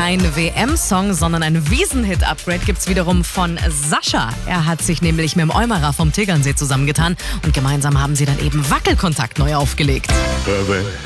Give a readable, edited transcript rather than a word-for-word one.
Kein WM-Song, sondern ein Wiesenhit-Upgrade gibt's wiederum von Sascha. Er hat sich nämlich mit dem Eumerer vom Tegernsee zusammengetan und gemeinsam haben sie dann eben Wackelkontakt neu aufgelegt.